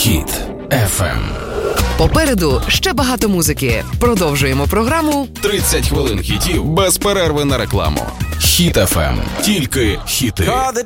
Хіт FM. Попереду ще багато музики. Продовжуємо програму 30 хвилин хітів без перерви на рекламу. Хіт FM. Тільки хіти.